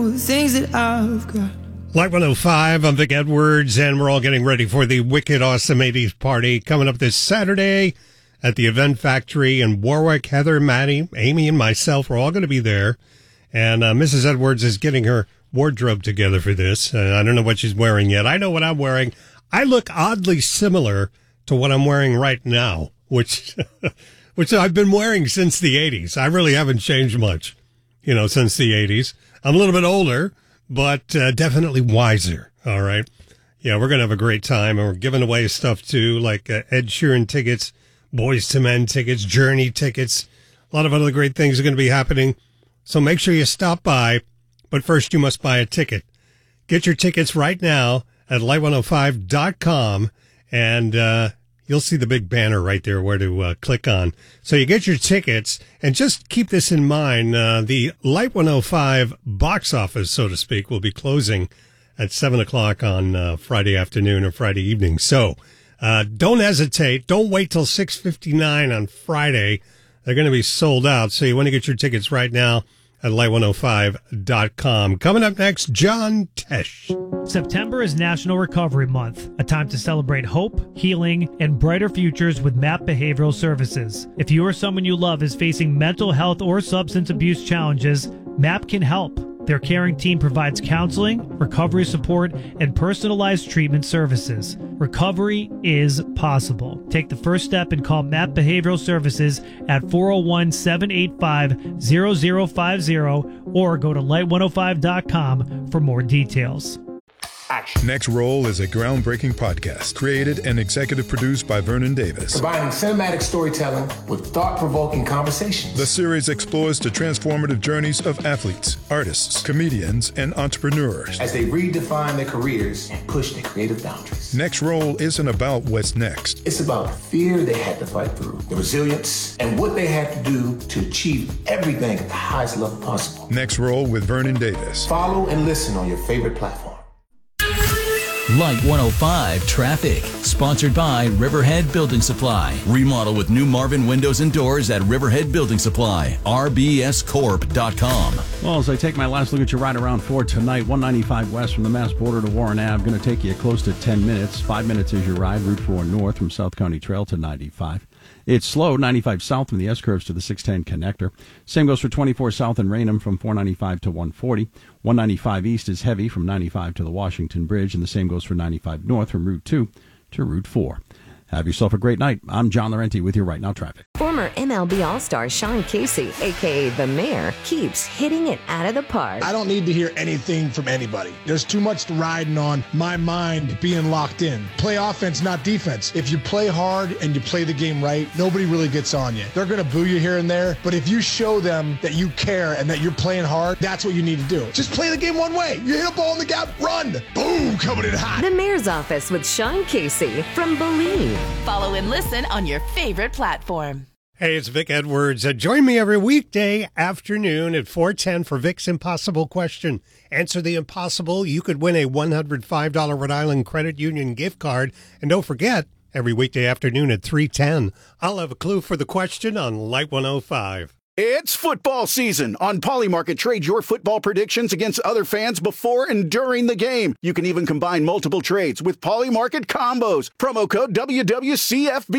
The things that I've got. Light 105, I'm Vic Edwards, and we're all getting ready for the Wicked Awesome 80s party coming up this Saturday at the Event Factory in Warwick. Heather, Maddie, Amy, and myself, we're all going to be there. And Mrs. Edwards is getting her wardrobe together for this. I don't know what she's wearing yet. I know what I'm wearing. I look oddly similar to what I'm wearing right now, which I've been wearing since the 80s. I really haven't changed much, since the 80s. I'm a little bit older, but definitely wiser. All right. Yeah, we're going to have a great time. And we're giving away stuff, too, like Ed Sheeran tickets, Boys to Men tickets, Journey tickets. A lot of other great things are going to be happening. So make sure you stop by. But first, you must buy a ticket. Get your tickets right now at light105.com. And you'll see the big banner right there where to click on. So you get your tickets, and just keep this in mind. The Light 105 box office, so to speak, will be closing at 7 o'clock on Friday afternoon or Friday evening. So don't hesitate. Don't wait till 6:59 on Friday. They're going to be sold out. So you want to get your tickets right now at light105.com. Coming up next, John Tesh. September is National Recovery Month, a time to celebrate hope, healing, and brighter futures with MAP Behavioral Services. If you or someone you love is facing mental health or substance abuse challenges, MAP can help. Their caring team provides counseling, recovery support, and personalized treatment services. Recovery is possible. Take the first step and call MAP Behavioral Services at 401-785-0050 or go to light105.com for more details. Action. Next Roll is a groundbreaking podcast created and executive produced by Vernon Davis. Combining cinematic storytelling with thought-provoking conversations. The series explores the transformative journeys of athletes, artists, comedians, and entrepreneurs as they redefine their careers and push their creative boundaries. Next Roll isn't about what's next. It's about the fear they had to fight through, the resilience, and what they had to do to achieve everything at the highest level possible. Next Roll with Vernon Davis. Follow and listen on your favorite platform. Light 105 Traffic, sponsored by Riverhead Building Supply. Remodel with new Marvin windows and doors at Riverhead Building Supply, rbscorp.com. Well, as I take my last look at your ride around for tonight, 195 west from the Mass border to Warren Ave, going to take you close to 10 minutes. 5 minutes is your ride, Route 4 north from South County Trail to 95. It's slow, 95 south from the S-curves to the 610 connector. Same goes for 24 south in Raynham from 495 to 140. 195 east is heavy from 95 to the Washington Bridge, and the same goes for 95 north from Route 2 to Route 4. Have yourself a great night. I'm John Laurenti with your Right Now Traffic. Former MLB All-Star Sean Casey, a.k.a. The Mayor, keeps hitting it out of the park. I don't need to hear anything from anybody. There's too much riding on my mind being locked in. Play offense, not defense. If you play hard and you play the game right, nobody really gets on you. They're going to boo you here and there, but if you show them that you care and that you're playing hard, that's what you need to do. Just play the game one way. You hit a ball in the gap, run. Boom, coming in hot. The Mayor's Office with Sean Casey from Believe. Follow and listen on your favorite platform. Hey, it's Vic Edwards. Join me every weekday afternoon at 4:10 for Vic's Impossible Question. Answer the impossible. You could win a $105 Rhode Island Credit Union gift card. And don't forget, every weekday afternoon at 3:10, I'll have a clue for the question on Light 105. It's football season. On Polymarket, trade your football predictions against other fans before and during the game. You can even combine multiple trades with Polymarket combos. Promo code WWCFB.